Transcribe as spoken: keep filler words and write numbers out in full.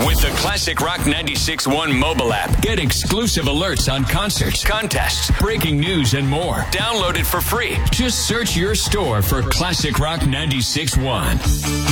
With the Classic Rock ninety-six point one mobile app, get exclusive alerts on concerts, contests, breaking news, and more. Download it for free. Just search your store for Classic Rock ninety-six point one.